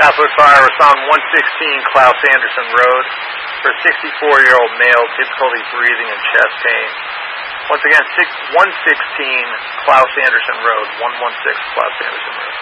Southwood Fire was found 116 Klaus Anderson Road for a 64-year-old male, difficulty breathing and chest pain. Once again, 116 Klaus Anderson Road, 116 Klaus Anderson Road.